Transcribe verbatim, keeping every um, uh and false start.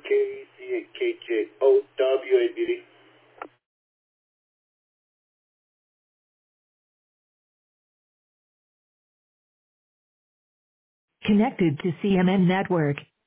K E C and K J O W A B D. Connected to C M N Network.